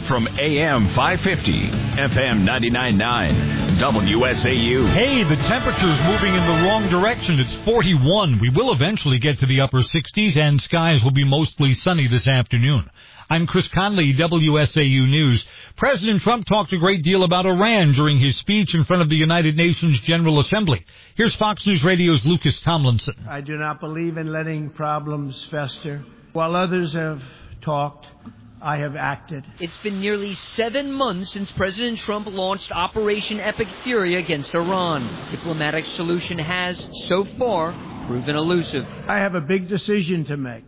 from AM 550, FM 99.9, WSAU. Hey, the temperature's moving in the wrong direction. It's 41. We will eventually get to the upper 60s, and skies will be mostly sunny this afternoon. I'm Chris Conley, WSAU News. President Trump talked a great deal about Iran during his speech in front of the United Nations General Assembly. Here's Fox News Radio's Lucas Tomlinson. I do not believe in letting problems fester. While others have talked, I have acted. It's been nearly 7 months since President Trump launched Operation Epic Fury against Iran. Diplomatic solution has, so far, proven elusive. I have a big decision to make.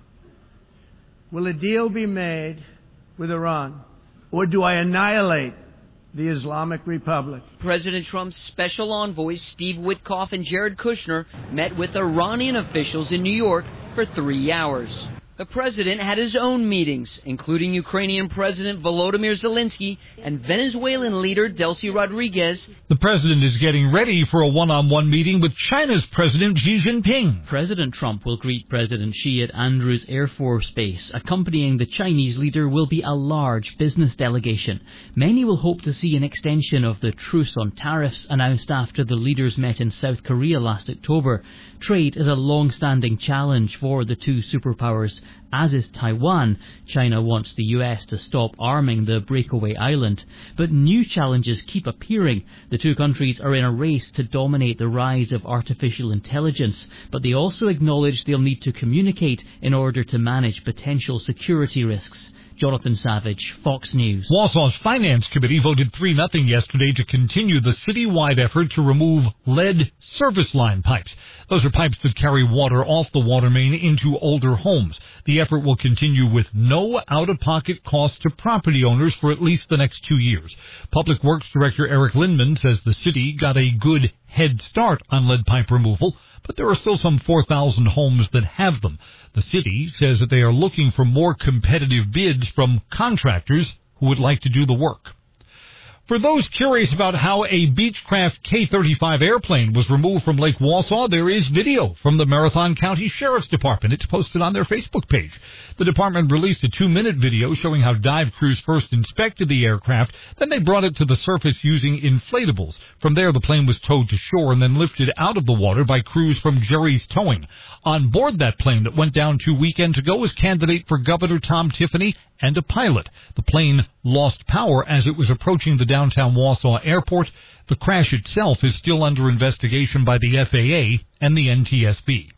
Will a deal be made with Iran, or do I annihilate the Islamic Republic? President Trump's special envoys Steve Witkoff and Jared Kushner met with Iranian officials in New York for 3 hours. The president had his own meetings, including Ukrainian President Volodymyr Zelensky and Venezuelan leader Delcy Rodriguez. The president is getting ready for a one-on-one meeting with China's President Xi Jinping. President Trump will greet President Xi at Andrews Air Force Base. Accompanying the Chinese leader will be a large business delegation. Many will hope to see an extension of the truce on tariffs announced after the leaders met in South Korea last October. Trade is a long-standing challenge for the two superpowers, as is Taiwan. China wants the US to stop arming the breakaway island. But new challenges keep appearing. The two countries are in a race to dominate the rise of artificial intelligence, but they also acknowledge they'll need to communicate in order to manage potential security risks. Jonathan Savage, Fox News. Wausau's Finance Committee voted 3-0 yesterday to continue the citywide effort to remove lead service line pipes. Those are pipes that carry water off the water main into older homes. The effort will continue with no out-of-pocket cost to property owners for at least the next 2 years. Public Works Director Eric Lindman says the city got a good head start on lead pipe removal, but there are still some 4,000 homes that have them. The city says that they are looking for more competitive bids from contractors who would like to do the work. For those curious about how a Beechcraft K-35 airplane was removed from Lake Wausau, there is video from the Marathon County Sheriff's Department. It's posted on their Facebook page. The department released a 2-minute video showing how dive crews first inspected the aircraft, then they brought it to the surface using inflatables. From there, the plane was towed to shore and then lifted out of the water by crews from Jerry's Towing. On board that plane that went down 2 weekends ago was candidate for Governor Tom Tiffany and a pilot. The plane lost power as it was approaching the downtown Wausau airport. The crash itself is still under investigation by the FAA and the NTSB.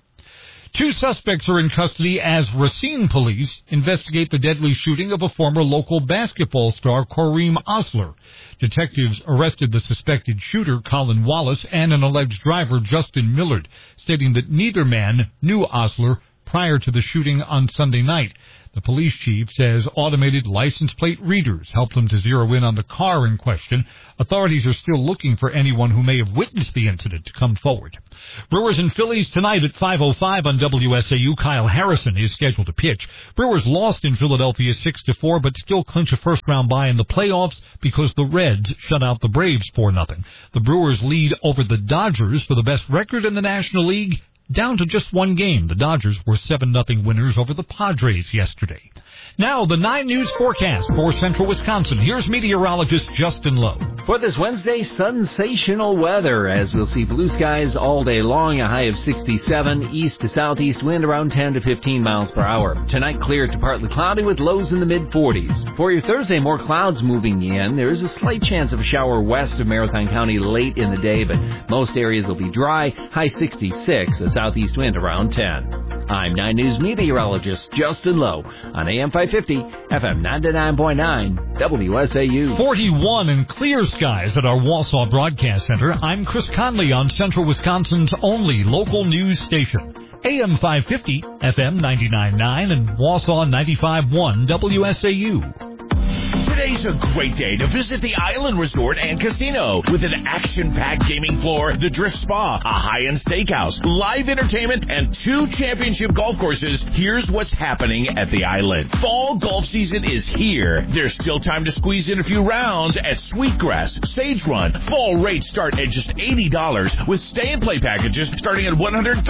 2 suspects are in custody as Racine police investigate the deadly shooting of a former local basketball star, Kareem Osler. Detectives arrested the suspected shooter, Colin Wallace, and an alleged driver, Justin Millard, stating that neither man knew Osler prior to the shooting on Sunday night. The police chief says automated license plate readers helped them to zero in on the car in question. Authorities are still looking for anyone who may have witnessed the incident to come forward. Brewers and Phillies tonight at 5:05 on WSAU. Kyle Harrison is scheduled to pitch. Brewers lost in Philadelphia 6-4, but still clinch a first-round bye in the playoffs because the Reds shut out the Braves 4-0. The Brewers lead over the Dodgers for the best record in the National League, down to just 1 game. The Dodgers were 7-0 winners over the Padres yesterday. Now, the 9 News forecast for central Wisconsin. Here's meteorologist Justin Lowe. For this Wednesday, sensational weather, as we'll see blue skies all day long, a high of 67, east to southeast wind around 10 to 15 miles per hour. Tonight, clear to partly cloudy with lows in the mid-40s. For your Thursday, more clouds moving in. There is a slight chance of a shower west of Marathon County late in the day, but most areas will be dry, high 66, a southeast wind around 10. I'm 9 News meteorologist Justin Lowe on AM 550, FM 99.9, WSAU. 41 and clear skies at our Wausau Broadcast Center. I'm Chris Conley on Central Wisconsin's only local news station. AM 550, FM 99.9, and Wausau 95.1 WSAU. Today's a great day to visit the Island Resort and Casino with an action-packed gaming floor, the Drift Spa, a high-end steakhouse, live entertainment, and 2 championship golf courses. Here's what's happening at the Island. Fall golf season is here. There's still time to squeeze in a few rounds at Sweetgrass, Sage Run. Fall rates start at just $80 with stay-and-play packages starting at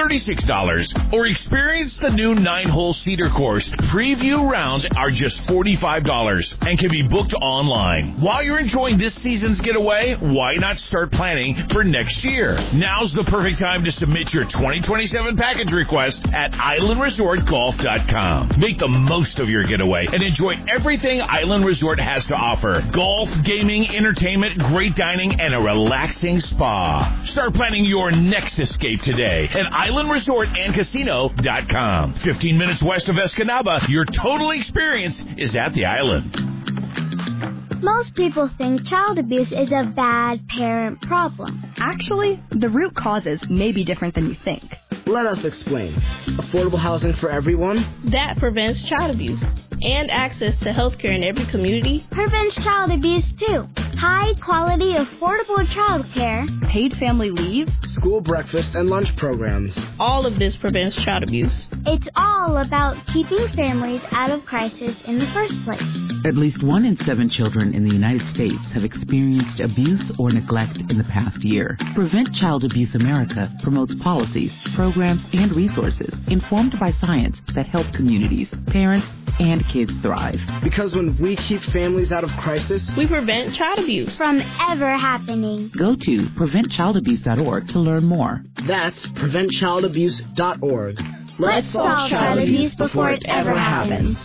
$136. Or experience the new 9-hole Cedar course. Preview rounds are just $45 and can be booked booked online. While you're enjoying this season's getaway, why not start planning for next year? Now's the perfect time to submit your 2027 package request at islandresortgolf.com. Make the most of your getaway and enjoy everything Island Resort has to offer. Golf, gaming, entertainment, great dining, and a relaxing spa. Start planning your next escape today at islandresortandcasino.com. 15 minutes west of Escanaba, your total experience is at the island. Most people think child abuse is a bad parent problem. Actually, the root causes may be different than you think. Let us explain. Affordable housing for everyone? That prevents child abuse. And access to health care in every community prevents child abuse too. High quality, affordable child care. Paid family leave. School breakfast and lunch programs. All of this prevents child abuse. It's all about keeping families out of crisis in the first place. At least 1 in 7 children in the United States have experienced abuse or neglect in the past year. Prevent Child Abuse America promotes policies, programs, and resources informed by science that help communities, parents, and kids thrive. Because when we keep families out of crisis, we prevent child abuse from ever happening. Go to preventchildabuse.org to learn more. That's preventchildabuse.org. Let's solve child abuse before it ever happens.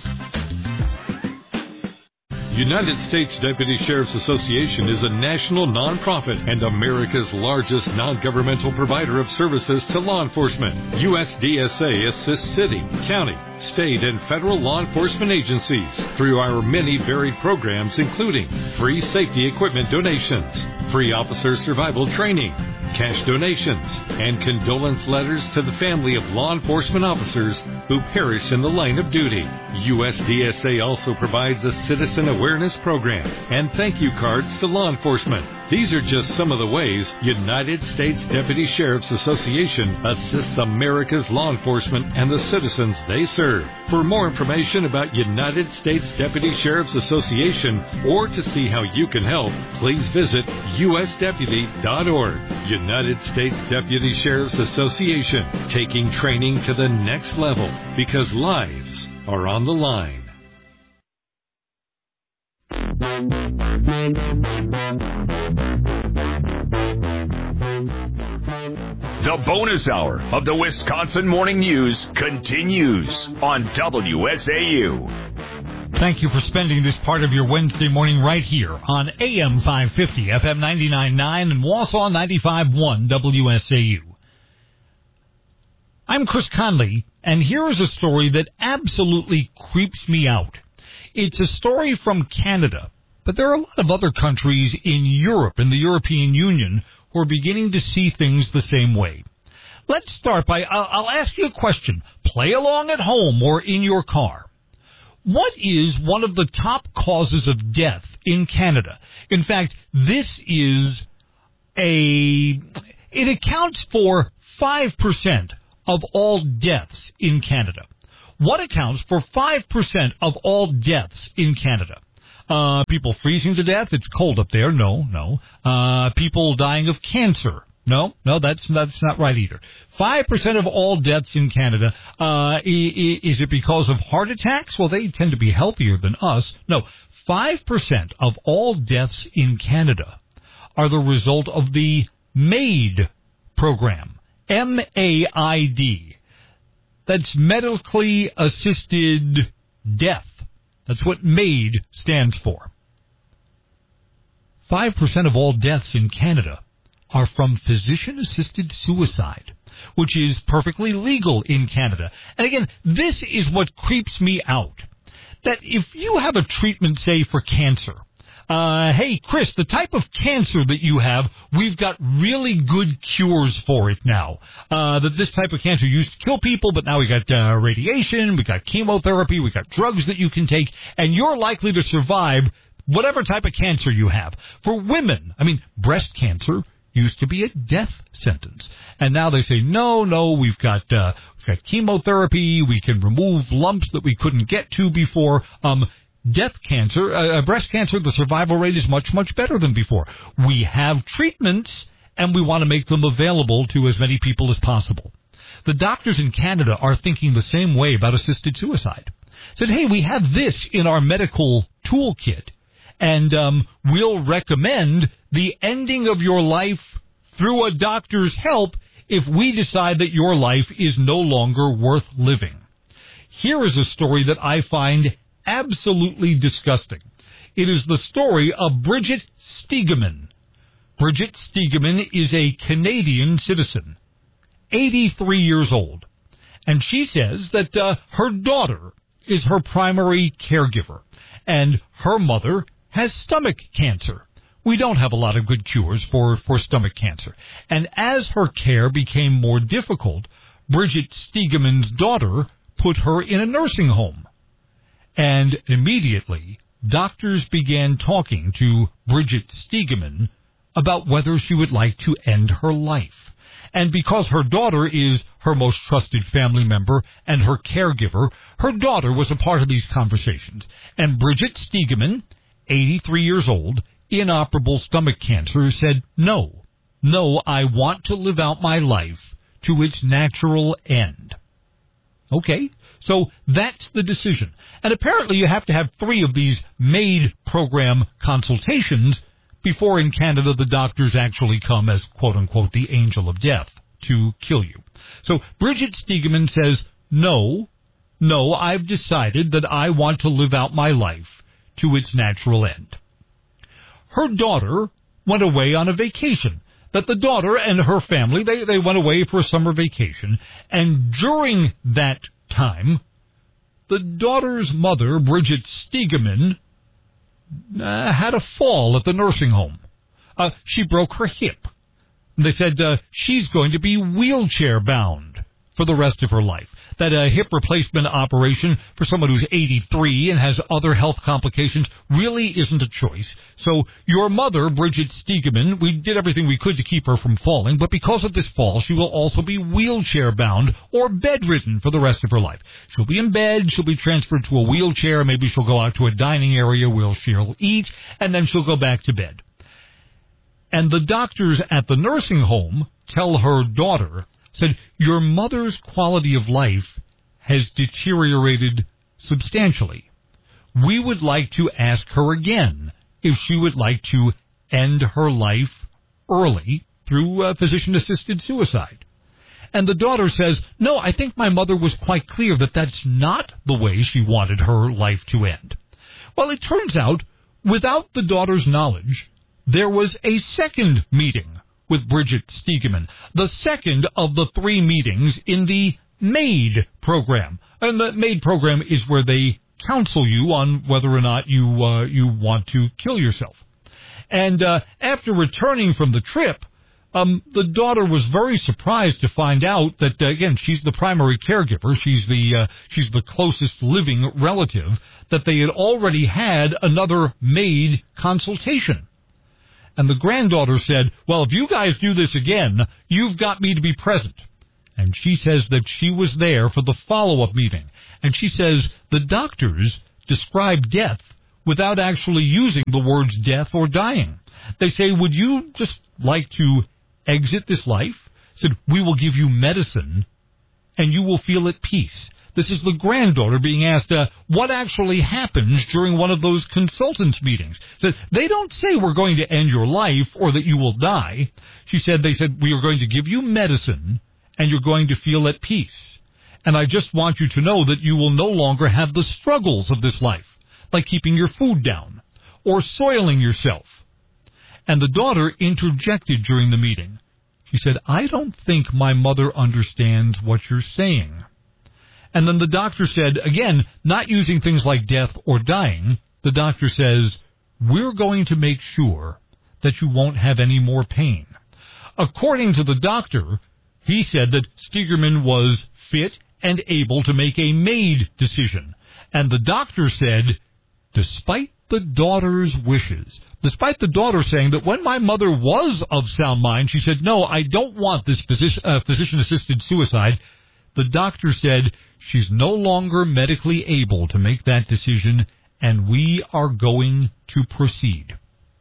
United States Deputy Sheriff's Association is a national nonprofit and America's largest non-governmental provider of services to law enforcement. USDSA assists city, county, state, and federal law enforcement agencies through our many varied programs, including free safety equipment donations, free officer survival training, cash donations, and condolence letters to the family of law enforcement officers who perish in the line of duty. USDSA also provides a citizen awareness program and thank you cards to law enforcement. These are just some of the ways United States Deputy Sheriff's Association assists America's law enforcement and the citizens they serve. For more information about United States Deputy Sheriff's Association or to see how you can help, please visit usdeputy.org. United States Deputy Sheriff's Association, taking training to the next level because lives are on the line. The bonus hour of the Wisconsin Morning News continues on WSAU. Thank you for spending this part of your Wednesday morning right here on AM 550, FM 99.9, and Wausau 95.1 WSAU. I'm Chris Conley, and here is a story that absolutely creeps me out. It's a story from Canada, but there are a lot of other countries in Europe, in the European Union, who are beginning to see things the same way. Let's start by, I'll ask you a question. Play along at home or in your car. What is one of the top causes of death in Canada? In fact, it accounts for 5% of all deaths in Canada. What accounts for 5% of all deaths in Canada? People freezing to death? It's cold up there. No. People dying of cancer? No, that's not right either. 5% of all deaths in Canada. Is it because of heart attacks? Well, they tend to be healthier than us. No, 5% of all deaths in Canada are the result of the MAID program. MAID. That's medically assisted death. That's what MAID stands for. 5% of all deaths in Canada are from physician-assisted suicide, which is perfectly legal in Canada. And again, this is what creeps me out. That if you have a treatment, say, for cancer, hey, Chris, the type of cancer that you have, we've got really good cures for it now. That this type of cancer used to kill people, but now we got radiation, we got chemotherapy, we got drugs that you can take, and you're likely to survive whatever type of cancer you have. For women, breast cancer used to be a death sentence. And now they say, no, we've got chemotherapy, we can remove lumps that we couldn't get to before. Breast cancer, the survival rate is much, much better than before. We have treatments, and we want to make them available to as many people as possible. The doctors in Canada are thinking the same way about assisted suicide. Said, hey, we have this in our medical toolkit, And we'll recommend the ending of your life through a doctor's help if we decide that your life is no longer worth living. Here is a story that I find absolutely disgusting. It is the story of Bridget Stegeman. Bridget Stegeman is a Canadian citizen, 83 years old, and she says that her daughter is her primary caregiver, and her mother has stomach cancer. We don't have a lot of good cures for stomach cancer. And as her care became more difficult, Bridget Stegeman's daughter put her in a nursing home. And immediately, doctors began talking to Bridget Stegeman about whether she would like to end her life. And because her daughter is her most trusted family member and her caregiver, her daughter was a part of these conversations. And Bridget Stegeman, 83 years old, inoperable stomach cancer, said, no, I want to live out my life to its natural end. Okay, so that's the decision. And apparently you have to have 3 of these MAID program consultations before in Canada the doctors actually come as, quote-unquote, the angel of death to kill you. So Bridget Stegeman says, no, I've decided that I want to live out my life to its natural end. Her daughter went away on a vacation. That the daughter and her family, they went away for a summer vacation, and during that time, the daughter's mother, Bridget Stegeman, had a fall at the nursing home. She broke her hip. They said she's going to be wheelchair-bound for the rest of her life. That a hip replacement operation for someone who's 83 and has other health complications really isn't a choice. So your mother, Bridget Stegeman, we did everything we could to keep her from falling, but because of this fall, she will also be wheelchair-bound or bedridden for the rest of her life. She'll be in bed, she'll be transferred to a wheelchair, maybe she'll go out to a dining area where she'll eat, and then she'll go back to bed. And the doctors at the nursing home tell her daughter, said, your mother's quality of life has deteriorated substantially. We would like to ask her again if she would like to end her life early through physician-assisted suicide. And the daughter says, no, I think my mother was quite clear that that's not the way she wanted her life to end. Well, it turns out, without the daughter's knowledge, there was a second meeting with Bridget Stegeman, the second of the 3 meetings in the MAID program. And the MAID program is where they counsel you on whether or not you want to kill yourself. And after returning from the trip, the daughter was very surprised to find out that, again, she's the primary caregiver, she's the closest living relative, that they had already had another MAID consultation. And the granddaughter said, well, if you guys do this again, you've got me to be present. And she says that she was there for the follow-up meeting. And she says the doctors describe death without actually using the words death or dying. They say, would you just like to exit this life? Said, we will give you medicine and you will feel at peace. This is the granddaughter being asked what actually happens during one of those consultants' meetings. So they don't say we're going to end your life or that you will die. They said, we are going to give you medicine and you're going to feel at peace. And I just want you to know that you will no longer have the struggles of this life, like keeping your food down or soiling yourself. And the daughter interjected during the meeting. She said, I don't think my mother understands what you're saying. And then the doctor said, again, not using things like death or dying, the doctor says, we're going to make sure that you won't have any more pain. According to the doctor, he said that Stegeman was fit and able to make a MAID decision. And the doctor said, despite the daughter's wishes, despite the daughter saying that when my mother was of sound mind, she said, no, I don't want this physician-assisted suicide, the doctor said she's no longer medically able to make that decision, and we are going to proceed.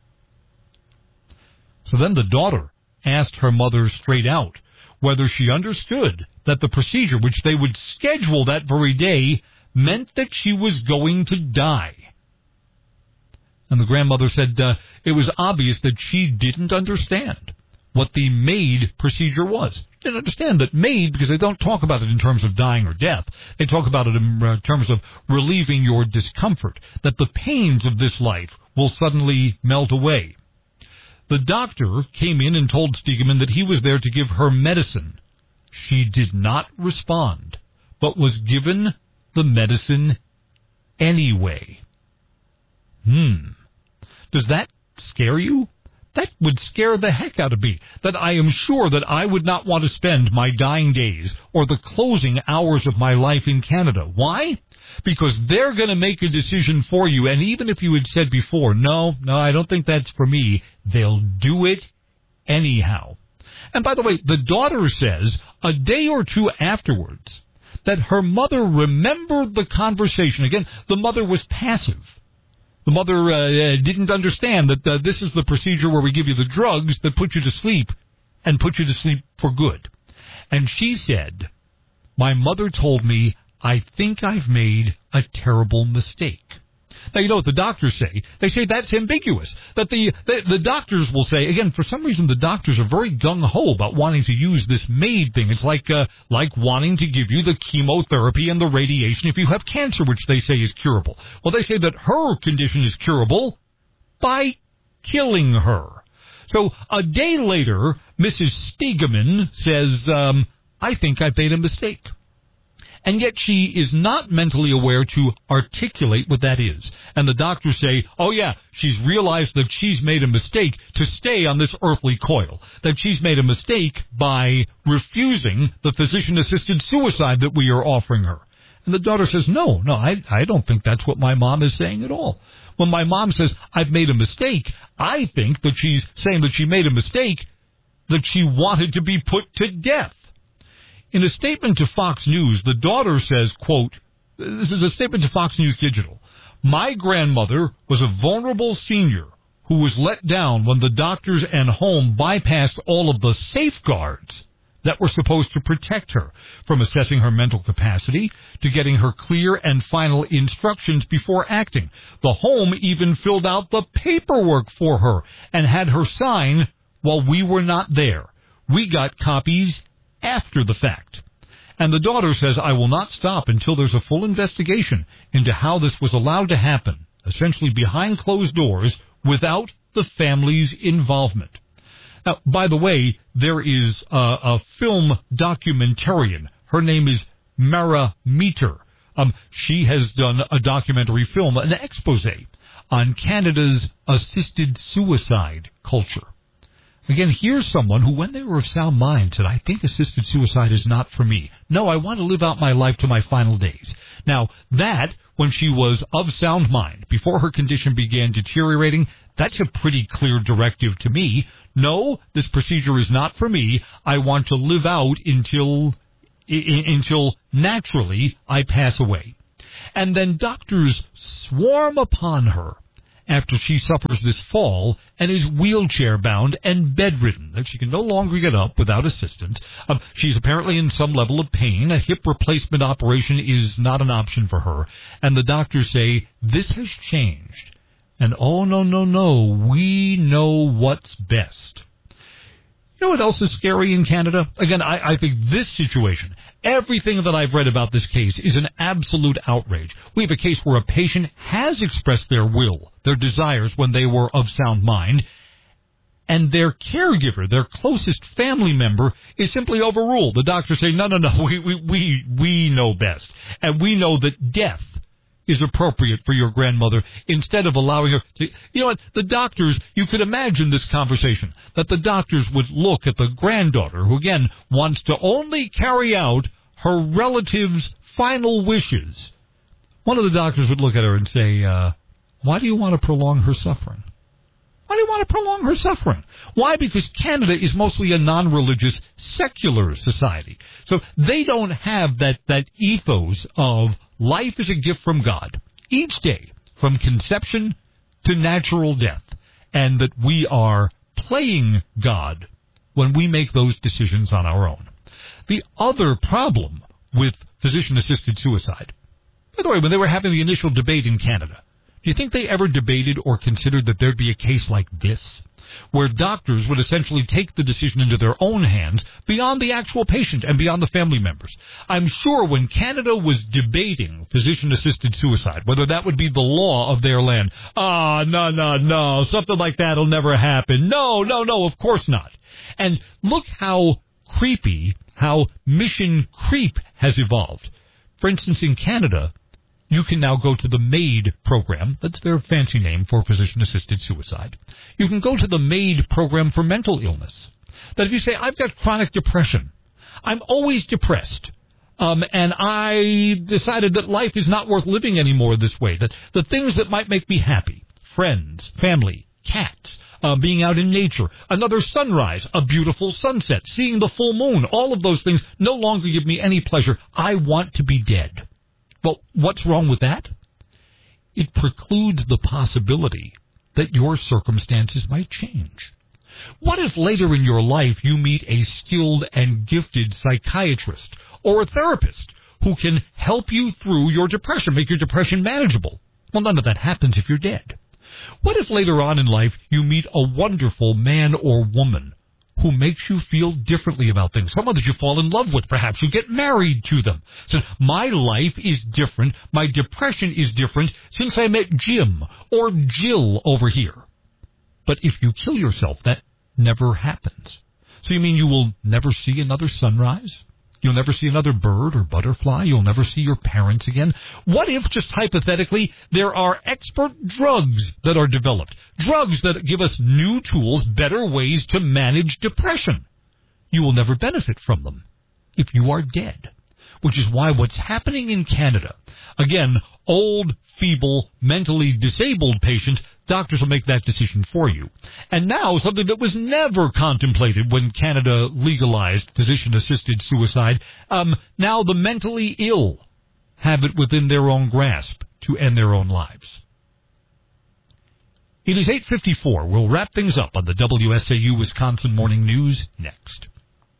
So then the daughter asked her mother straight out whether she understood that the procedure, which they would schedule that very day, meant that she was going to die. And the grandmother said it was obvious that she didn't understand what the MAID procedure was. She didn't understand that MAID, because they don't talk about it in terms of dying or death. They talk about it in terms of relieving your discomfort, that the pains of this life will suddenly melt away. The doctor came in and told Stegeman that he was there to give her medicine. She did not respond, but was given the medicine anyway. Does that scare you? That would scare the heck out of me, that I am sure that I would not want to spend my dying days or the closing hours of my life in Canada. Why? Because they're going to make a decision for you, and even if you had said before, no, I don't think that's for me, they'll do it anyhow. And by the way, the daughter says a day or two afterwards that her mother remembered the conversation. Again, the mother was passive. The mother didn't understand that this is the procedure where we give you the drugs that put you to sleep and put you to sleep for good. And she said, my mother told me, I think I've made a terrible mistake. Now, you know what the doctors say? They say that's ambiguous. That the doctors will say, again, for some reason the doctors are very gung-ho about wanting to use this MAID thing. It's like wanting to give you the chemotherapy and the radiation if you have cancer, which they say is curable. Well, they say that her condition is curable by killing her. So a day later, Mrs. Stegeman says, I think I made a mistake. And yet she is not mentally aware to articulate what that is. And the doctors say, oh yeah, she's realized that she's made a mistake to stay on this earthly coil, that she's made a mistake by refusing the physician-assisted suicide that we are offering her. And the daughter says, no, I don't think that's what my mom is saying at all. When my mom says, I've made a mistake, I think that she's saying that she made a mistake, that she wanted to be put to death. In a statement to Fox News, the daughter says, quote, this is a statement to Fox News Digital, my grandmother was a vulnerable senior who was let down when the doctors and home bypassed all of the safeguards that were supposed to protect her, from assessing her mental capacity to getting her clear and final instructions before acting. The home even filled out the paperwork for her and had her sign while we were not there. We got copies after the fact. And the daughter says, I will not stop until there's a full investigation into how this was allowed to happen, essentially behind closed doors, without the family's involvement. Now, by the way, there is a film documentarian. Her name is Mara Meter. She has done a documentary film, an expose on Canada's assisted suicide culture. Again, here's someone who, when they were of sound mind, said, I think assisted suicide is not for me. No, I want to live out my life to my final days. Now, that, when she was of sound mind, before her condition began deteriorating, that's a pretty clear directive to me. No, this procedure is not for me. I want to live out until naturally I pass away. And then doctors swarm upon her after she suffers this fall and is wheelchair-bound and bedridden, that she can no longer get up without assistance. She's apparently in some level of pain. A hip replacement operation is not an option for her. And the doctors say, this has changed. And oh, no, we know what's best. You know what else is scary in Canada? Again, I think this situation, everything that I've read about this case is an absolute outrage. We have a case where a patient has expressed their will, their desires when they were of sound mind, and their caregiver, their closest family member, is simply overruled. The doctors say, no, we know best. And we know that death is appropriate for your grandmother, instead of allowing her to... You know what? The doctors, you could imagine this conversation, that the doctors would look at the granddaughter, who again wants to only carry out her relative's final wishes. One of the doctors would look at her and say, why do you want to prolong her suffering? Why do you want to prolong her suffering? Why? Because Canada is mostly a non-religious, secular society. So they don't have that ethos of life is a gift from God, each day, from conception to natural death, and that we are playing God when we make those decisions on our own. The other problem with physician-assisted suicide, by the way, when they were having the initial debate in Canada, Do you think they ever debated or considered that there'd be a case like this, where doctors would essentially take the decision into their own hands beyond the actual patient and beyond the family members? I'm sure when Canada was debating physician-assisted suicide, whether that would be the law of their land, no, something like that will never happen. No, of course not. And look how creepy, how mission creep has evolved. For instance, in Canada, you can now go to the MAID program. That's their fancy name for physician-assisted suicide. You can go to the MAID program for mental illness. That if you say, I've got chronic depression, I'm always depressed, and I decided that life is not worth living anymore this way, that the things that might make me happy, friends, family, cats, being out in nature, another sunrise, a beautiful sunset, seeing the full moon, all of those things no longer give me any pleasure. I want to be dead. Well, what's wrong with that? It precludes the possibility that your circumstances might change. What if later in your life you meet a skilled and gifted psychiatrist or a therapist who can help you through your depression, make your depression manageable? Well, none of that happens if you're dead. What if later on in life you meet a wonderful man or woman who makes you feel differently about things, someone that you fall in love with, perhaps you get married to them? So my life is different, my depression is different since I met Jim or Jill over here. But if you kill yourself, that never happens. So you mean you will never see another sunrise? You'll never see another bird or butterfly? You'll never see your parents again? What if, just hypothetically, there are expert drugs that are developed? Drugs that give us new tools, better ways to manage depression. You will never benefit from them if you are dead. Which is why what's happening in Canada, again, old, feeble, mentally disabled patients, doctors will make that decision for you. And now, something that was never contemplated when Canada legalized physician-assisted suicide, now the mentally ill have it within their own grasp to end their own lives. It is 8:54. We'll wrap things up on the WSAU Wisconsin Morning News next.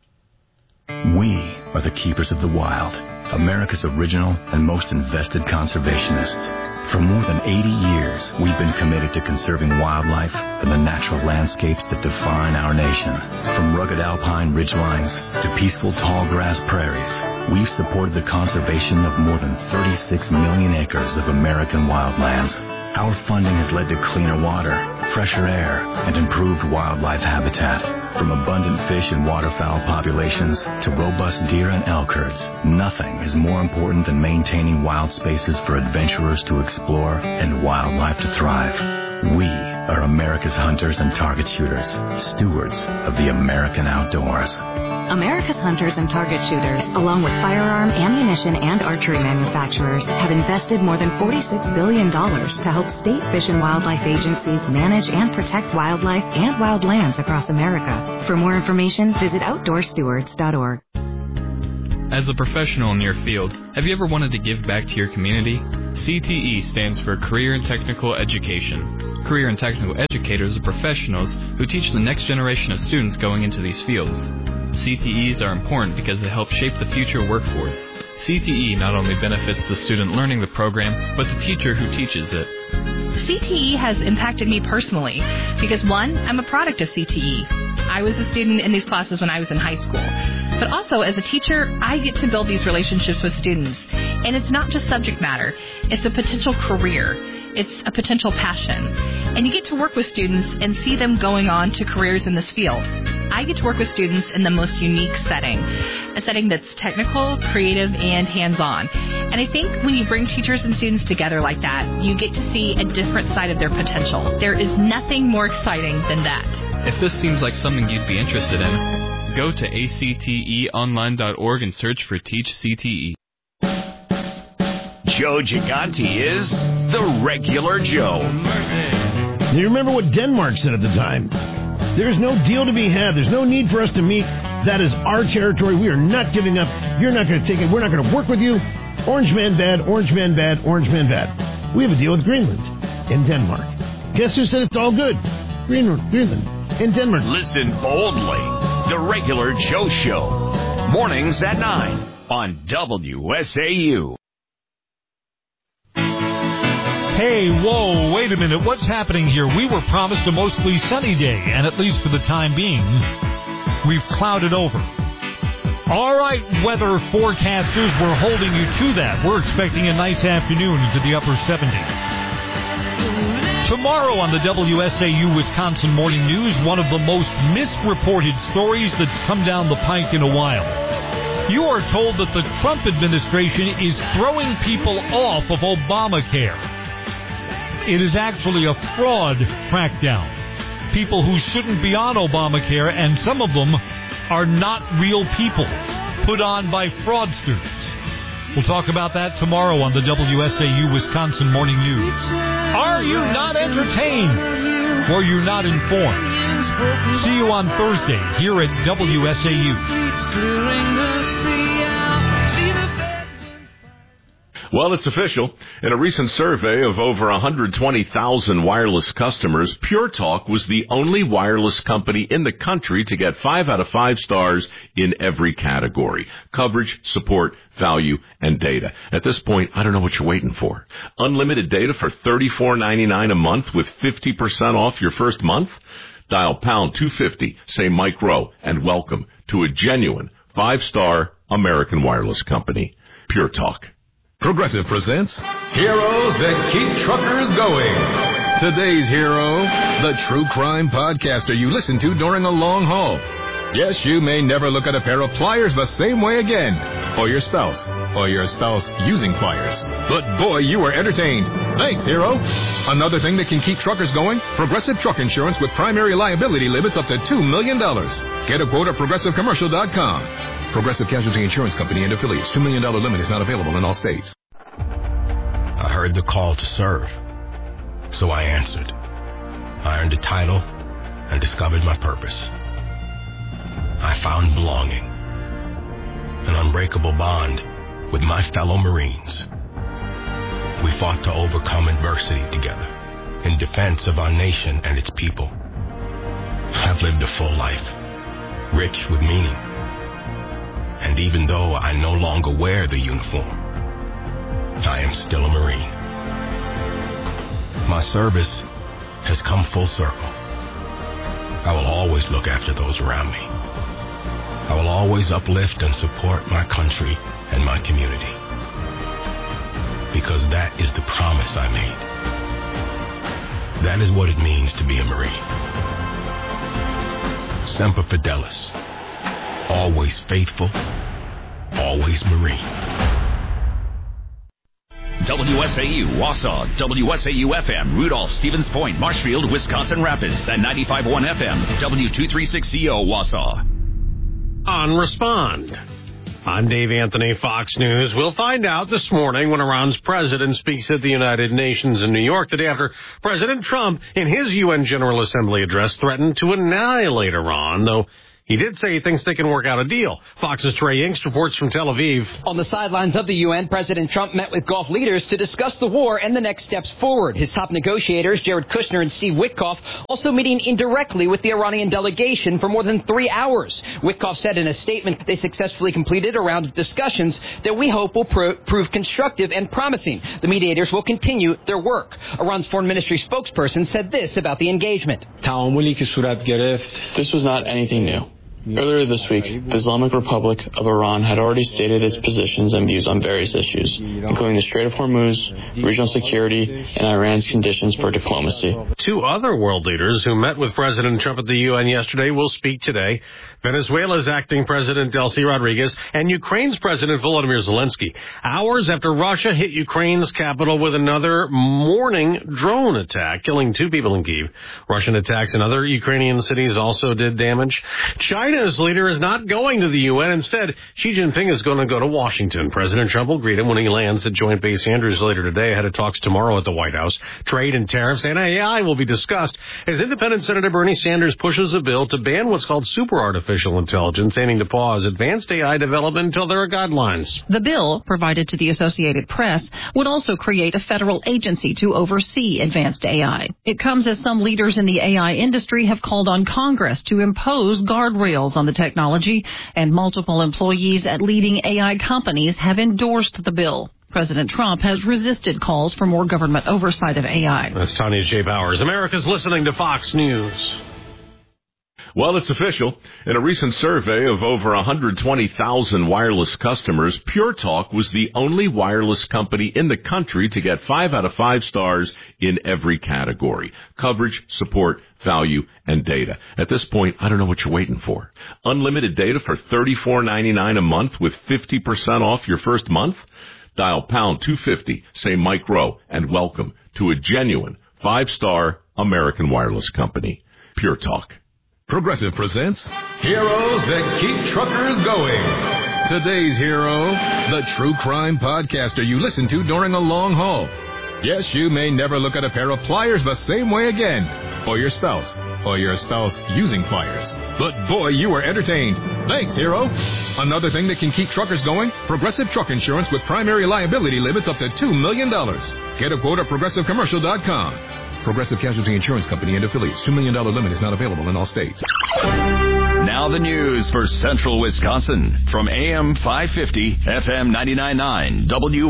We are the keepers of the wild, America's original and most invested conservationists. For more than 80 years, we've been committed to conserving wildlife and the natural landscapes that define our nation. From rugged alpine ridgelines to peaceful tall grass prairies, we've supported the conservation of more than 36 million acres of American wildlands. Our funding has led to cleaner water, fresher air, and improved wildlife habitat. From abundant fish and waterfowl populations to robust deer and elk herds, nothing is more important than maintaining wild spaces for adventurers to explore and wildlife to thrive. We are America's hunters and target shooters, stewards of the American outdoors. America's hunters and target shooters, along with firearm, ammunition, and archery manufacturers, have invested more than $46 billion to help state fish and wildlife agencies manage and protect wildlife and wildlands across America. For more information, visit OutdoorStewards.org. As a professional in your field, have you ever wanted to give back to your community? CTE stands for Career and Technical Education. Career and Technical Educators are professionals who teach the next generation of students going into these fields. CTEs are important because they help shape the future workforce. CTE not only benefits the student learning the program, but the teacher who teaches it. CTE has impacted me personally because, one, I'm a product of CTE. I was a student in these classes when I was in high school. But also, as a teacher, I get to build these relationships with students. And it's not just subject matter. It's a potential career. It's a potential passion. And you get to work with students and see them going on to careers in this field. I get to work with students in the most unique setting, a setting that's technical, creative, and hands-on. And I think when you bring teachers and students together like that, you get to see a different side of their potential. There is nothing more exciting than that. If this seems like something you'd be interested in, go to acteonline.org and search for Teach CTE. Joe Gigante is the regular Joe. You remember what Denmark said at the time? There's no deal to be had. There's no need for us to meet. That is our territory. We are not giving up. You're not going to take it. We're not going to work with you. Orange man bad, orange man bad, orange man bad. We have a deal with Greenland in Denmark. Guess who said it's all good? Greenland in Denmark. Listen boldly. The Regular Joe Show. Mornings at 9 on WSAU. Hey, whoa, wait a minute. What's happening here? We were promised a mostly sunny day, and at least for the time being, we've clouded over. All right, weather forecasters, we're holding you to that. We're expecting a nice afternoon into the upper 70s. Tomorrow on the WSAU Wisconsin Morning News, one of the most misreported stories that's come down the pike in a while. You are told that the Trump administration is throwing people off of Obamacare. It is actually a fraud crackdown. People who shouldn't be on Obamacare, and some of them are not real people, put on by fraudsters. We'll talk about that tomorrow on the WSAU Wisconsin Morning News. Are you not entertained? Or you're not informed? See you on Thursday here at WSAU. Well, it's official. In a recent survey of over 120,000 wireless customers, Pure Talk was the only wireless company in the country to get 5 out of 5 stars in every category: coverage, support, value, and data. At this point, I don't know what you're waiting for. Unlimited data for $34.99 a month with 50% off your first month? Dial pound 250, say Mike Rowe, and welcome to a genuine 5-star American wireless company. Pure Talk. Progressive presents Heroes That Keep Truckers Going. Today's hero, the true crime podcaster you listen to during a long haul. Yes, you may never look at a pair of pliers the same way again. Or your spouse using pliers. But boy, you were entertained. Thanks, hero. Another thing that can keep truckers going, Progressive Truck Insurance with primary liability limits up to $2 million. Get a quote at ProgressiveCommercial.com. Progressive Casualty Insurance Company and affiliates. $2 million limit is not available in all states. I heard the call to serve, so I answered. I earned a title and discovered my purpose. I found belonging, an unbreakable bond with my fellow Marines. We fought to overcome adversity together in defense of our nation and its people. I've lived a full life, rich with meaning. And even though I no longer wear the uniform, I am still a Marine. My service has come full circle. I will always look after those around me. I will always uplift and support my country and my community. Because that is the promise I made. That is what it means to be a Marine. Semper Fidelis. Always faithful, always Marine. WSAU, Wausau, WSAU-FM, Rudolph, Stevens Point, Marshfield, Wisconsin Rapids, and 95.1 FM, W236CO, Wausau. On Respond. I'm Dave Anthony, Fox News. We'll find out this morning when Iran's president speaks at the United Nations in New York the day after President Trump, in his UN General Assembly address, threatened to annihilate Iran, though he did say he thinks they can work out a deal. Fox's Trey Inks reports from Tel Aviv. On the sidelines of the UN, President Trump met with Gulf leaders to discuss the war and the next steps forward. His top negotiators, Jared Kushner and Steve Witkoff, also meeting indirectly with the Iranian delegation for more than 3 hours. Witkoff said in a statement they successfully completed a round of discussions that we hope will prove constructive and promising. The mediators will continue their work. Iran's foreign ministry spokesperson said this about the engagement. This was not anything new. Earlier this week, the Islamic Republic of Iran had already stated its positions and views on various issues, including the Strait of Hormuz, regional security, and Iran's conditions for diplomacy. 2 other world leaders who met with President Trump at the UN yesterday will speak today. Venezuela's acting President Delcy Rodriguez and Ukraine's President Volodymyr Zelensky, hours after Russia hit Ukraine's capital with another morning drone attack, killing 2 people in Kyiv. Russian attacks in other Ukrainian cities also did damage. China's leader is not going to the UN. Instead, Xi Jinping is going to go to Washington. President Trump will greet him when he lands at Joint Base Andrews later today, ahead of talks tomorrow at the White House. Trade and tariffs and AI will be discussed as independent Senator Bernie Sanders pushes a bill to ban what's called super artificial intelligence, aiming to pause advanced AI development until there are guidelines. The bill, provided to the Associated Press, would also create a federal agency to oversee advanced AI. It comes as some leaders in the AI industry have called on Congress to impose guardrails on the technology, and multiple employees at leading AI companies have endorsed the bill. President Trump has resisted calls for more government oversight of AI. That's Tanya J. Bowers. America's listening to Fox News. Well, it's official. In a recent survey of over 120,000 wireless customers, Pure Talk was the only wireless company in the country to get 5 out of 5 stars in every category: coverage, support, value, and data. At this point, I don't know what you're waiting for. Unlimited data for $34.99 a month with 50% off your first month? Dial pound 250, say Mike Rowe, and welcome to a genuine 5-star American wireless company. Pure Talk. Progressive presents Heroes That Keep Truckers Going. Today's hero, the true crime podcaster you listen to during a long haul. Yes, you may never look at a pair of pliers the same way again. Or your spouse using pliers. But boy, you were entertained. Thanks, hero. Another thing that can keep truckers going, Progressive Truck Insurance with primary liability limits up to $2 million. Get a quote at ProgressiveCommercial.com. Progressive Casualty Insurance Company and affiliates. $2 million limit is not available in all states. Now the news for Central Wisconsin from AM 550, FM 99.9,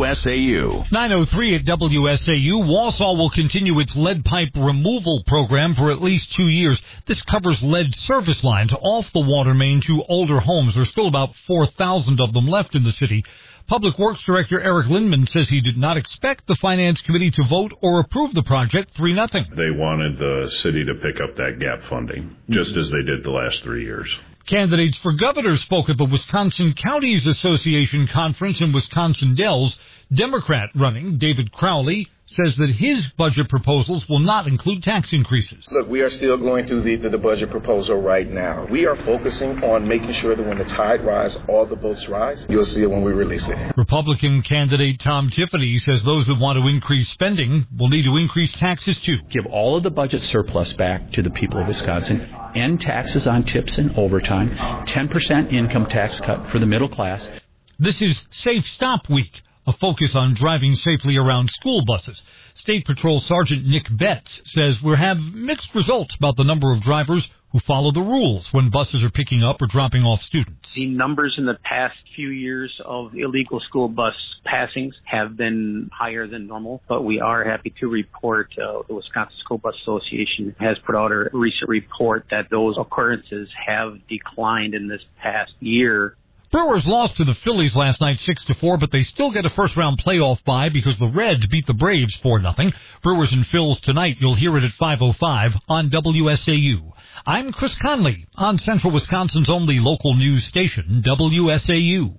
WSAU. 9:03 at WSAU. Wausau will continue its lead pipe removal program for at least 2 years. This covers lead service lines off the water main to older homes. There's still about 4,000 of them left in the city. Public Works Director Eric Lindman says he did not expect the Finance Committee to vote or approve the project 3-0. They wanted the city to pick up that gap funding, just as they did the last 3 years. Candidates for governor spoke at the Wisconsin Counties Association conference in Wisconsin Dells. Democrat running David Crowley says that his budget proposals will not include tax increases. Look, we are still going through the budget proposal right now. We are focusing on making sure that when the tide rises, all the boats rise. You'll see it when we release it. Republican candidate Tom Tiffany says those that want to increase spending will need to increase taxes too. Give all of the budget surplus back to the people of Wisconsin. End taxes on tips and overtime. 10% income tax cut for the middle class. This is Safe Stop Week, a focus on driving safely around school buses. State Patrol Sergeant Nick Betts says we have mixed results about the number of drivers who follow the rules when buses are picking up or dropping off students. The numbers in the past few years of illegal school bus passings have been higher than normal, but we are happy to report the Wisconsin School Bus Association has put out a recent report that those occurrences have declined in this past year. Brewers lost to the Phillies last night 6-4, but they still get a first-round playoff bye because the Reds beat the Braves 4-0. Brewers and Phils tonight. You'll hear it at 5:05 on WSAU. I'm Chris Conley on Central Wisconsin's only local news station, WSAU.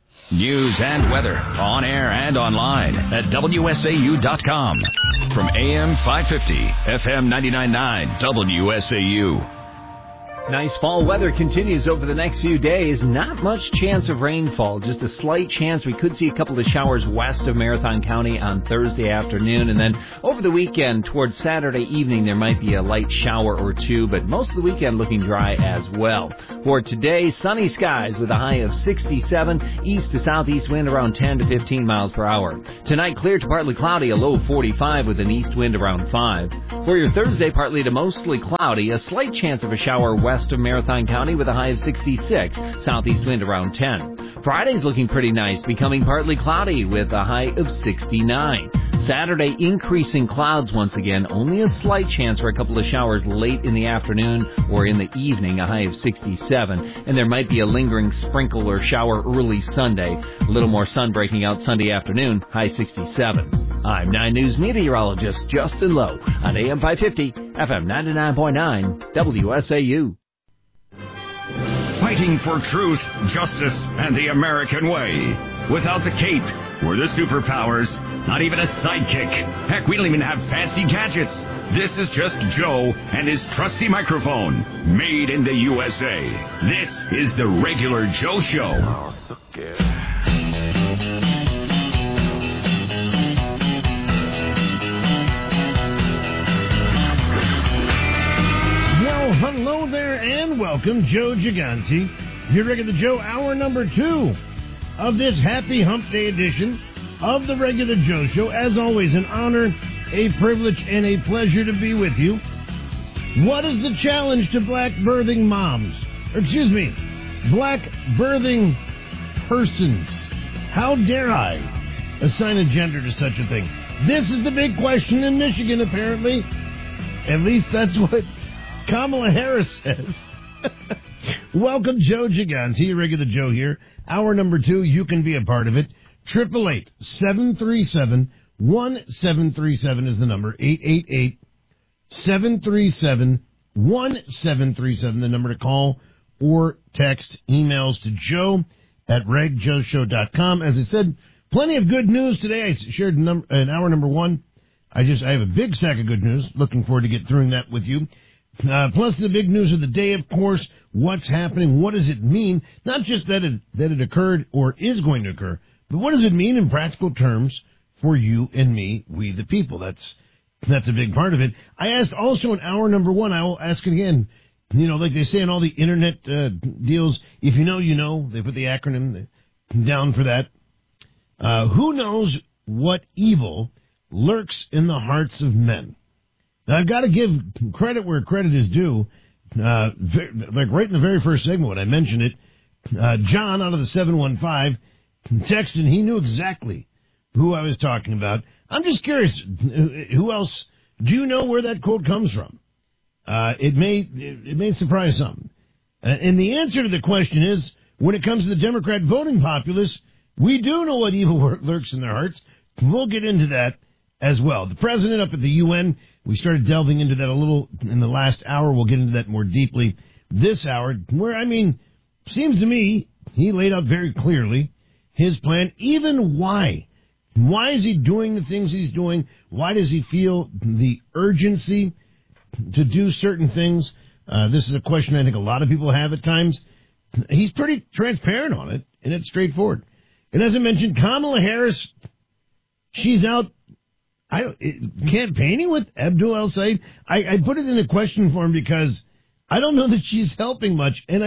News and weather on air and online at WSAU.com. From AM 550, FM 99.9, WSAU. Nice fall weather continues over the next few days. Not much chance of rainfall, just a slight chance. We could see a couple of showers west of Marathon County on Thursday afternoon. And then over the weekend, towards Saturday evening, there might be a light shower or two, but most of the weekend looking dry as well. For today, sunny skies with a high of 67, east to southeast wind around 10 to 15 miles per hour. Tonight, clear to partly cloudy, a low of 45 with an east wind around 5. For your Thursday, partly to mostly cloudy, a slight chance of a shower west of Marathon County with a high of 66, southeast wind around 10. Friday's looking pretty nice, becoming partly cloudy with a high of 69. Saturday, increasing clouds once again, only a slight chance for a couple of showers late in the afternoon or in the evening, a high of 67. And there might be a lingering sprinkle or shower early Sunday. A little more sun breaking out Sunday afternoon, high 67. I'm 9 News meteorologist Justin Lowe on AM 550, FM 99.9, WSAU. Fighting for truth, justice, and the American way. Without the cape or the superpowers, not even a sidekick. Heck, we don't even have fancy gadgets. This is just Joe and his trusty microphone, made in the USA. This is the Regular Joe Show. Oh, so good. Well, hello there and welcome, Joe Gigante. Your Regular Joe, hour number 2 of this happy hump day edition of the Regular Joe Show. As always, an honor, a privilege, and a pleasure to be with you. What is the challenge to black birthing moms? Black birthing persons. How dare I assign a gender to such a thing? This is the big question in Michigan, apparently. At least that's what Kamala Harris says. Welcome, Joe Gigante, regular Joe here. Hour number 2, you can be a part of it. 888-737-1737 is the number. 888-737-1737, the number to call or text. Emails to Joe at regjoeshow.com. As I said, plenty of good news today. I shared in hour number 1. I have a big stack of good news. Looking forward to get through that with you. Plus the big news of the day, of course. What's happening? What does it mean? Not just that it occurred or is going to occur, but what does it mean in practical terms for you and me, we the people? That's a big part of it. I asked also in hour number 1, I will ask it again. You know, like they say in all the internet deals, if you know, you know. They put the acronym down for that. Who knows what evil lurks in the hearts of men? Now, I've got to give credit where credit is due. Like right in the very first segment when I mentioned it, John out of the 715 texted, he knew exactly who I was talking about. I'm just curious, who else, do you know where that quote comes from? It may surprise some. And the answer to the question is, when it comes to the Democrat voting populace, we do know what evil lurks in their hearts. We'll get into that as well. The president up at the UN, we started delving into that a little in the last hour. We'll get into that more deeply this hour, where, seems to me, he laid out very clearly his plan, even why. Why is he doing the things he's doing? Why does he feel the urgency to do certain things? This is a question I think a lot of people have at times. He's pretty transparent on it, and it's straightforward. And as I mentioned, Kamala Harris, she's out campaigning with Abdul El-Sayed. I put it in a question form because I don't know that she's helping much. And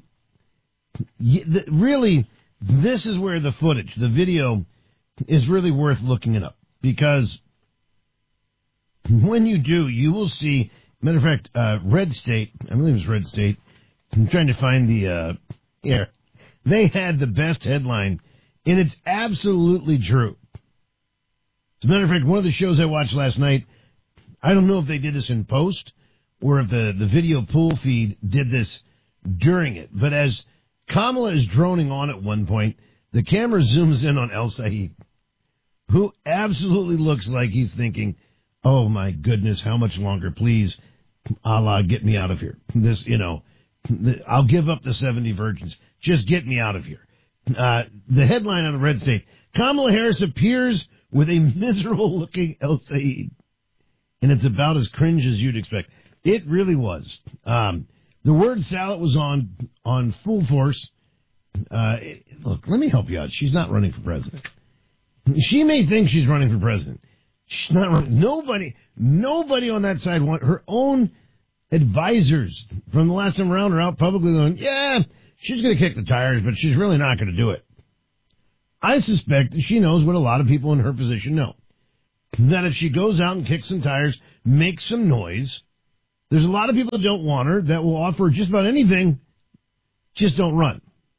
really, this is where the footage, the video, is really worth looking it up. Because when you do, you will see, matter of fact, Red State, I believe it was Red State, I'm trying to find the, here. They had the best headline, and it's absolutely true. As a matter of fact, one of the shows I watched last night, I don't know if they did this in post or if the video pool feed did this during it. But as Kamala is droning on at one point, the camera zooms in on El-Sayed, who absolutely looks like he's thinking, oh, my goodness, how much longer? Please, Allah, get me out of here. I'll give up the 70 virgins. Just get me out of here. The headline on Red State, Kamala Harris appears with a miserable-looking El-Sayed. And it's about as cringe as you'd expect. It really was. The word salad was on full force. Look, let me help you out. She's not running for president. She may think she's running for president. She's not running. Nobody on that side her own advisors from the last time around are out publicly going, yeah, she's going to kick the tires, but she's really not going to do it. I suspect that she knows what a lot of people in her position know. That if she goes out and kicks some tires, makes some noise, there's a lot of people that don't want her, that will offer just about anything, just don't run.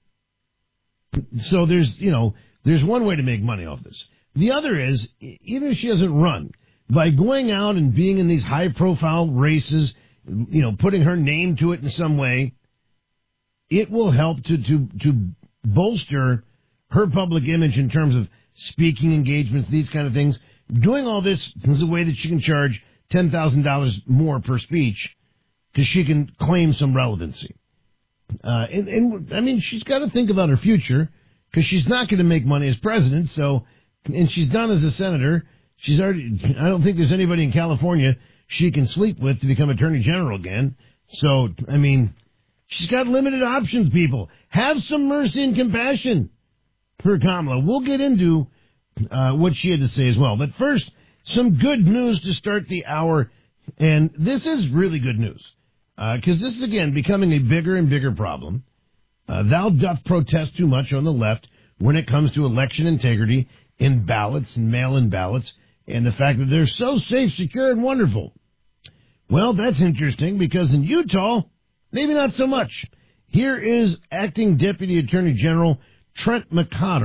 So there's one way to make money off this. The other is, even if she doesn't run, by going out and being in these high-profile races, putting her name to it in some way, it will help to bolster her public image in terms of speaking engagements, these kind of things. Doing all this is a way that she can charge $10,000 more per speech because she can claim some relevancy. She's got to think about her future because she's not going to make money as president. And she's done as a senator. I don't think there's anybody in California she can sleep with to become attorney general again. So, she's got limited options, people. Have some mercy and compassion for Kamala. We'll get into what she had to say as well. But first, some good news to start the hour. And this is really good news. Because this is, again, becoming a bigger and bigger problem. Thou doth protest too much on the left when it comes to election integrity in ballots and mail-in ballots and the fact that they're so safe, secure, and wonderful. Well, that's interesting because in Utah, maybe not so much. Here is Acting Deputy Attorney General Trent McCotter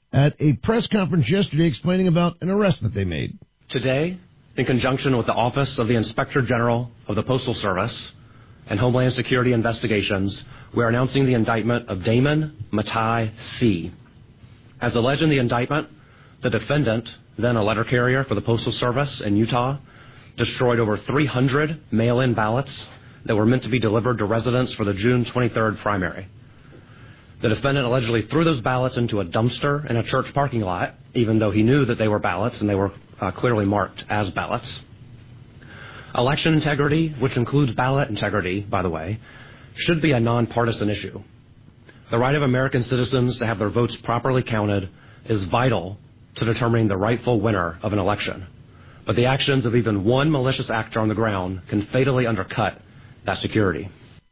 at a press conference yesterday explaining about an arrest that they made. Today, in conjunction with the Office of the Inspector General of the Postal Service and Homeland Security Investigations, we are announcing the indictment of Damon Matai C. As alleged in the indictment, the defendant, then a letter carrier for the Postal Service in Utah, destroyed over 300 mail-in ballots that were meant to be delivered to residents for the June 23rd primary. The defendant allegedly threw those ballots into a dumpster in a church parking lot, even though he knew that they were ballots and they were clearly marked as ballots. Election integrity, which includes ballot integrity, by the way, should be a nonpartisan issue. The right of American citizens to have their votes properly counted is vital to determining the rightful winner of an election. But the actions of even one malicious actor on the ground can fatally undercut that security.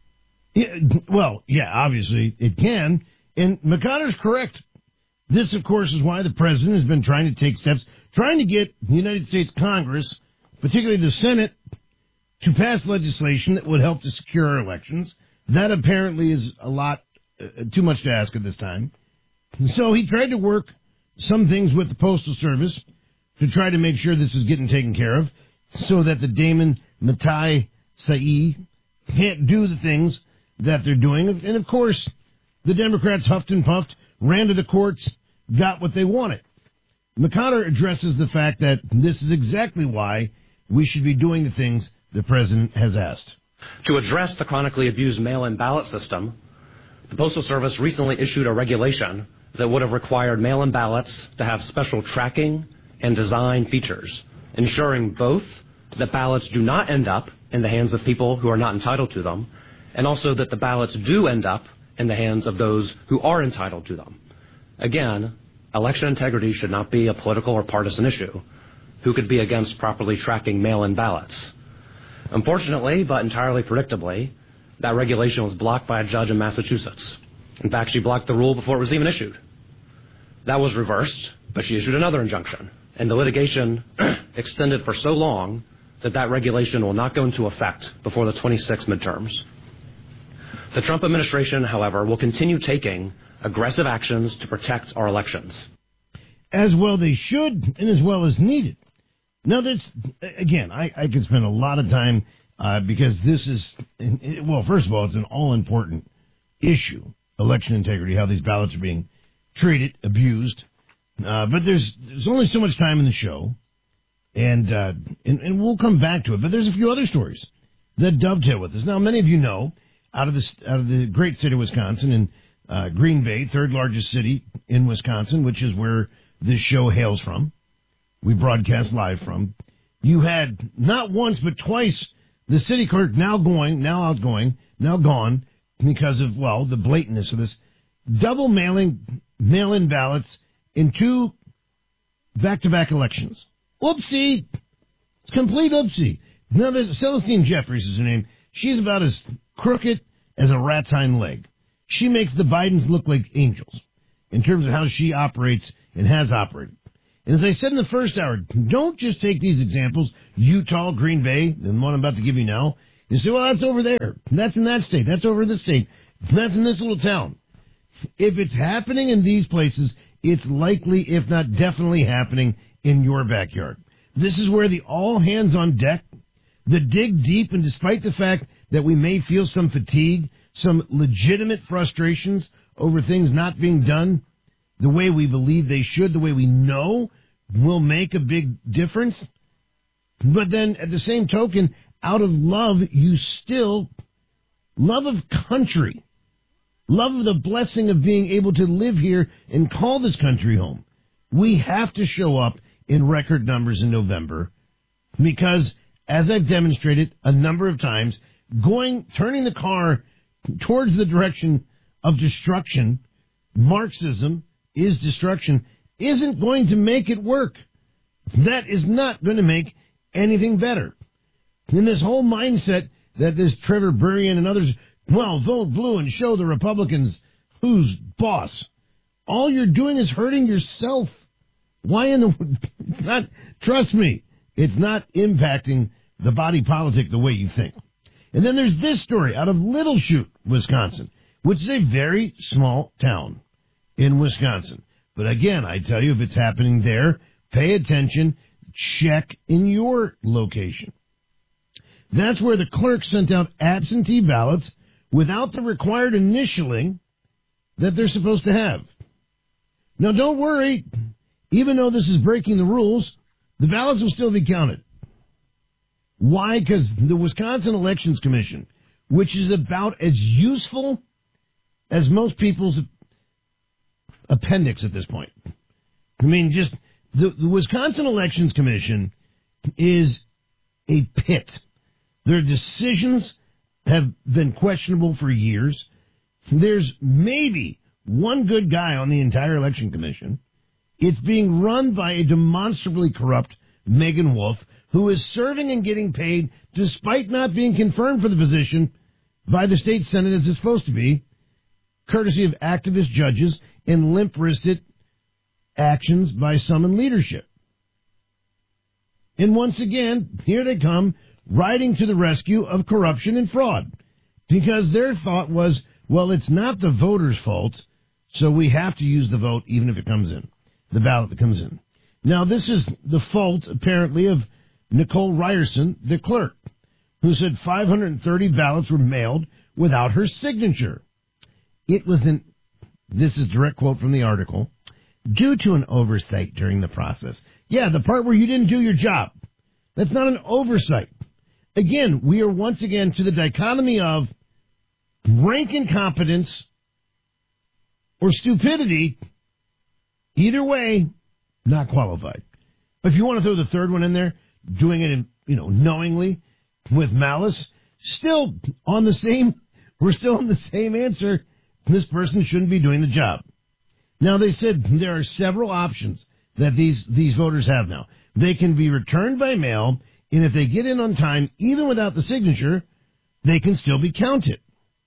Yeah, obviously it can. And McConner's correct. This, of course, is why the president has been trying to take steps, trying to get the United States Congress, particularly the Senate, to pass legislation that would help to secure our elections. That apparently is a lot too much to ask at this time. So he tried to work some things with the Postal Service to try to make sure this was getting taken care of so that the Damon Matai Sai can't do the things that they're doing. And, of course, the Democrats huffed and puffed, ran to the courts, got what they wanted. McConner addresses the fact that this is exactly why we should be doing the things the president has asked. To address the chronically abused mail-in ballot system, the Postal Service recently issued a regulation that would have required mail-in ballots to have special tracking and design features, ensuring both that ballots do not end up in the hands of people who are not entitled to them, and also that the ballots do end up in the hands of those who are entitled to them. Again, election integrity should not be a political or partisan issue. Who could be against properly tracking mail-in ballots? Unfortunately, but entirely predictably, that regulation was blocked by a judge in Massachusetts. In fact, she blocked the rule before it was even issued. That was reversed, but she issued another injunction, and the litigation extended for so long that regulation will not go into effect before the 26 midterms. The Trump administration, however, will continue taking aggressive actions to protect our elections. As well they should, and as well as needed. Now, that's, again, I could spend a lot of time because this is, well, first of all, it's an all-important issue, election integrity, how these ballots are being treated, abused. But there's only so much time in the show, and we'll come back to it. But there's a few other stories that dovetail with this. Now, many of you know, out of the great state of Wisconsin, and Green Bay, third largest city in Wisconsin, which is where this show hails from, we broadcast live from, you had not once but twice the city clerk now gone because of, well, the blatantness of this double mail-in ballots in two back-to-back elections. Oopsie! It's complete oopsie. Now, there's Celestine Jeffries is her name. She's about as crooked as a rat's hind leg. She makes the Bidens look like angels in terms of how she operates and has operated. And as I said in the first hour, don't just take these examples, Utah, Green Bay, the one I'm about to give you now, and say, well, that's over there. That's in that state. That's over this state. That's in this little town. If it's happening in these places, it's likely, if not definitely, happening in your backyard. This is where the all hands on deck, the dig deep, and despite the fact that we may feel some fatigue, some legitimate frustrations over things not being done the way we believe they should, the way we know will make a big difference. But then at the same token, out of love, love of country, love of the blessing of being able to live here and call this country home. We have to show up in record numbers in November because, as I've demonstrated a number of times, turning the car towards the direction of destruction, Marxism is destruction, isn't going to make it work. That is not going to make anything better. In this whole mindset that this Trevor Burrian and others, well, vote blue and show the Republicans who's boss. All you're doing is hurting yourself. Why in the... trust me, it's not impacting the body politic the way you think. And then there's this story out of Little Chute, Wisconsin, which is a very small town in Wisconsin. But again, I tell you, if it's happening there, pay attention, check in your location. That's where the clerk sent out absentee ballots without the required initialing that they're supposed to have. Now, don't worry. Even though this is breaking the rules, the ballots will still be counted. Why? Because the Wisconsin Elections Commission, which is about as useful as most people's appendix at this point. I mean, just the Wisconsin Elections Commission is a pit. Their decisions have been questionable for years. There's maybe one good guy on the entire election commission. It's being run by a demonstrably corrupt Megan Wolf, who is serving and getting paid despite not being confirmed for the position by the state Senate as it's supposed to be, courtesy of activist judges and limp-wristed actions by some in leadership. And once again, here they come, riding to the rescue of corruption and fraud, because their thought was, well, it's not the voters' fault, so we have to use the vote even if it comes in, the ballot that comes in. Now, this is the fault, apparently, of Nicole Ryerson, the clerk, who said 530 ballots were mailed without her signature. It was this is a direct quote from the article, due to an oversight during the process. Yeah, the part where you didn't do your job. That's not an oversight. Again, we are once again to the dichotomy of rank incompetence or stupidity. Either way, not qualified. But if you want to throw the third one in there, doing it knowingly with malice, still on the same, we're still on the same answer. This person shouldn't be doing the job. Now, they said there are several options that these voters have now. They can be returned by mail, and if they get in on time, even without the signature, they can still be counted.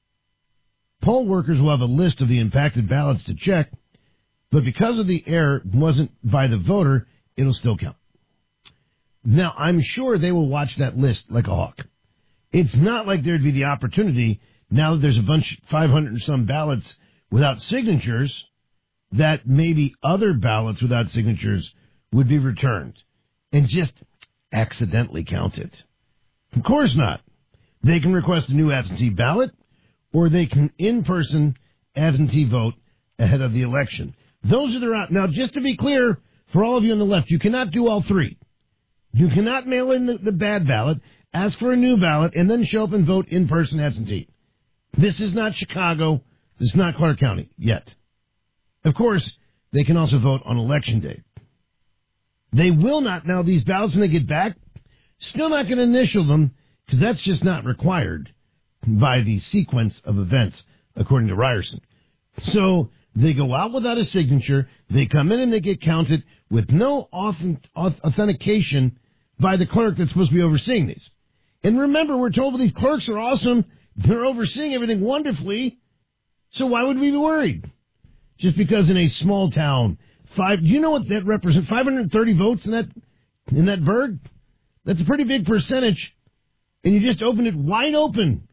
Poll workers will have a list of the impacted ballots to check, but because of the error wasn't by the voter, it'll still count. Now, I'm sure they will watch that list like a hawk. It's not like there'd be the opportunity, now that there's a bunch, 500 and some ballots without signatures, that maybe other ballots without signatures would be returned and just accidentally counted. Of course not. They can request a new absentee ballot, or they can in-person absentee vote ahead of the election. Those are their options. Now, just to be clear, for all of you on the left, you cannot do all three. You cannot mail in the bad ballot, ask for a new ballot, and then show up and vote in-person absentee. This is not Chicago. This is not Clark County yet. Of course, they can also vote on Election Day. They will not, now these ballots when they get back, still not going to initial them, because that's just not required by the sequence of events, according to Ryerson. So they go out without a signature, they come in and they get counted with no authentication by the clerk that's supposed to be overseeing these. And remember, we're told these clerks are awesome, they're overseeing everything wonderfully, so why would we be worried? Just because in a small town, do you know what that represents? 530 votes in that burg? That's a pretty big percentage. And you just opened it wide open